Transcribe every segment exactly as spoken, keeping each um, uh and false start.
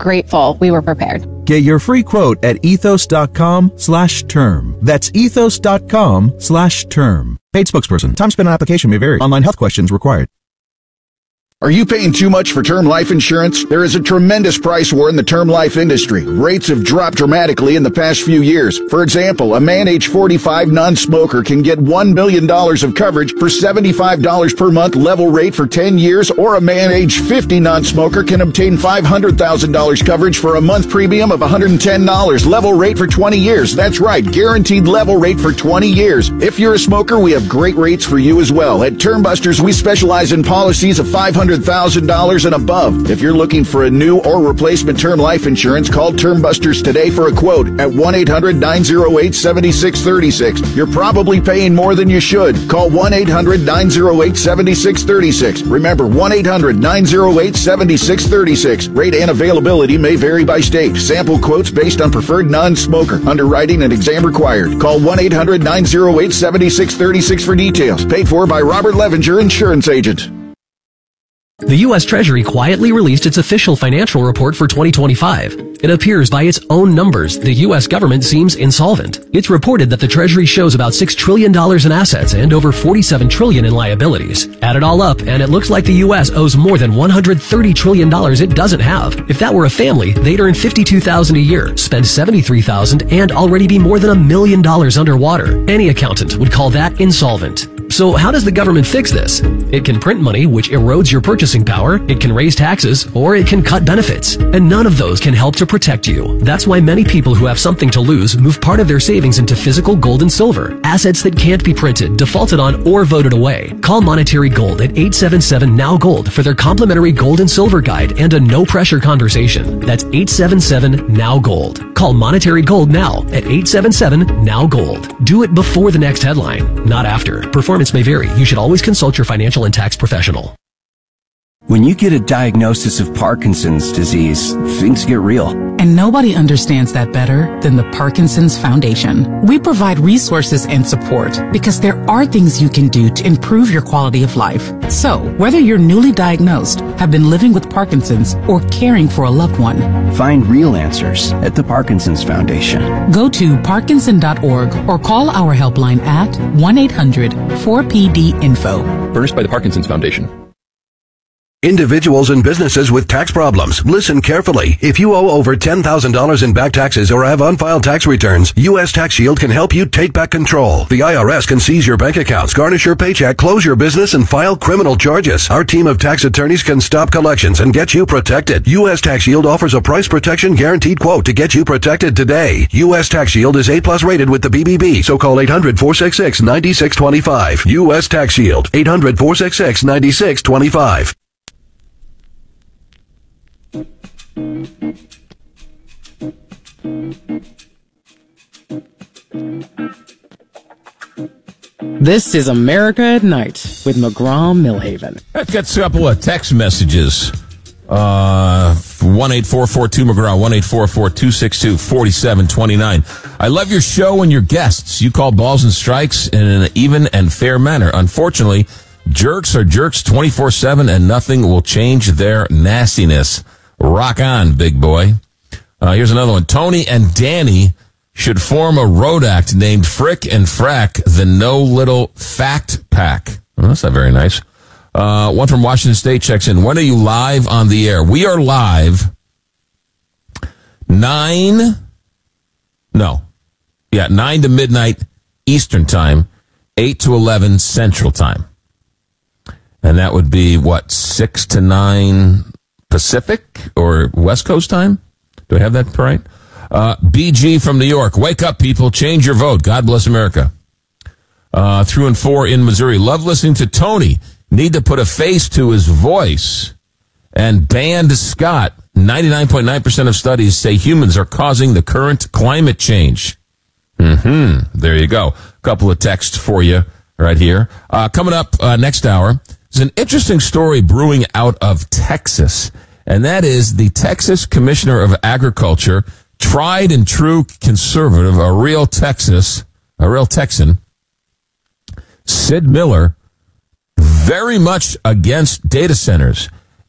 grateful we were prepared. Get your free quote at ethos.com slash term. That's ethos.com slash term. Paid spokesperson. Time spent on application may vary. Online health questions required. Are you paying too much for term life insurance? There is a tremendous price war in the term life industry. Rates have dropped dramatically in the past few years. For example, a man age forty-five non-smoker can get one million dollars of coverage for seventy-five dollars per month level rate for ten years, or a man age fifty non-smoker can obtain five hundred thousand dollars coverage for a month premium of one hundred ten dollars level rate for twenty years. That's right, guaranteed level rate for twenty years. If you're a smoker, we have great rates for you as well. At Term Busters, we specialize in policies of five hundred thousand dollars and above. If you're looking for a new or replacement term life insurance, call Term Busters today for a quote at one eight hundred nine oh eight seven six three six. You're probably paying more than you should. Call one eight hundred nine oh eight seven six three six. Remember, one eight hundred nine oh eight seven six three six. Rate and availability may vary by state. Sample quotes based on preferred non-smoker. Underwriting and exam required. Call one eight hundred nine oh eight seven six three six for details. Paid for by Robert Levinger, insurance agent. The U S Treasury quietly released its official financial report for twenty twenty-five. It appears by its own numbers the U S government seems insolvent. It's reported that the Treasury shows about six trillion dollars in assets and over forty-seven trillion dollars in liabilities. Add it all up, and it looks like the U S owes more than one hundred thirty trillion dollars it doesn't have. If that were a family, they'd earn fifty-two thousand dollars a year, spend seventy-three thousand dollars, and already be more than a million dollars underwater. Any accountant would call that insolvent. So how does the government fix this? It can print money, which erodes your purchasing power, it can raise taxes, or it can cut benefits. And none of those can help to protect you. That's why many people who have something to lose move part of their savings into physical gold and silver, assets that can't be printed, defaulted on, or voted away. Call Monetary Gold at eight seven seven N O W Gold for their complimentary gold and silver guide and a no-pressure conversation. That's eight seven seven N O W Gold. Call Monetary Gold now at eight seven seven N O W Gold. Do it before the next headline, not after. Performance may vary. You should always consult your financial and tax professional. When you get a diagnosis of Parkinson's disease, things get real. And nobody understands that better than the Parkinson's Foundation. We provide resources and support because there are things you can do to improve your quality of life. So, whether you're newly diagnosed, have been living with Parkinson's, or caring for a loved one, find real answers at the Parkinson's Foundation. Go to parkinson dot org or call our helpline at one eight hundred four P D info. Furnished by the Parkinson's Foundation. Individuals and businesses with tax problems, listen carefully. If you owe over ten thousand dollars in back taxes or have unfiled tax returns, U S Tax Shield can help you take back control. The I R S can seize your bank accounts, garnish your paycheck, close your business, and file criminal charges. Our team of tax attorneys can stop collections and get you protected. U S Tax Shield offers a price protection guaranteed quote to get you protected today. U S Tax Shield is A plus rated with the B B B, so call eight hundred four six six nine six two five. U S Tax Shield, eight hundred four six six nine six two five. This is America at Night with McGraw-Millhaven. Let's get a couple of text messages. Uh, one eight four four two McGraw, one eight four four two six two four seven two nine. I love your show and your guests. You call balls and strikes in an even and fair manner. Unfortunately, jerks are jerks twenty-four seven and nothing will change their nastiness. Rock on, big boy. Uh, here's another one. Tony and Danny should form a road act named Frick and Frack, the No Little Fact Pack. Well, that's not very nice. Uh, one from Washington State checks in. When are you live on the air? We are live nine, no, yeah, nine to midnight Eastern time, eight to eleven Central time. And that would be, what, six to nine Pacific or West Coast time? Do I have that right? Uh, B G from New York. Wake up, people. Change your vote. God bless America. Uh, through and four in Missouri. Love listening to Tony. Need to put a face to his voice. And banned Scott. ninety-nine point nine percent of studies say humans are causing the current climate change. Mm-hmm. There you go. Couple of texts for you right here. Uh, coming up uh, next hour is an interesting story brewing out of Texas. And that is the Texas Commissioner of Agriculture, tried and true conservative, a real Texas, a real Texan, Sid Miller, very much against data centers.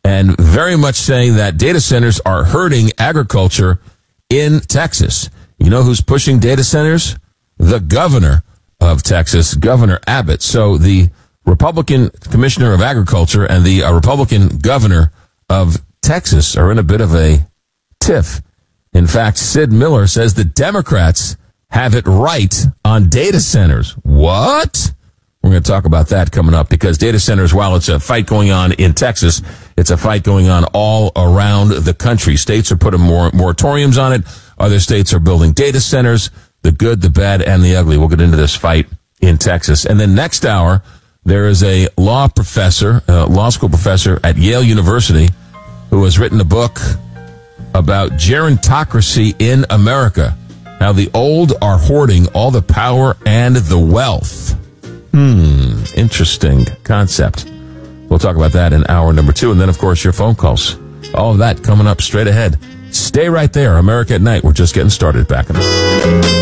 and very much saying that data centers are hurting agriculture in Texas. You know who's pushing data centers? The governor of Texas, Governor Abbott. So the Republican Commissioner of Agriculture and the uh, Republican Governor of Texas are in a bit of a tiff. In fact, Sid Miller says the Democrats have it right on data centers. What? We're going to talk about that coming up, because data centers, while it's a fight going on in Texas, it's a fight going on all around the country. States are putting more moratoriums on it. Other states are building data centers, the good, the bad, and the ugly. We'll get into this fight in Texas. And then next hour, there is a law professor, a law school professor at Yale University, who has written a book about gerontocracy in America, how the old are hoarding all the power and the wealth. Hmm, interesting concept. We'll talk about that in hour number two. And then, of course, your phone calls. All of that coming up straight ahead. Stay right there. America at Night. We're just getting started. Back in a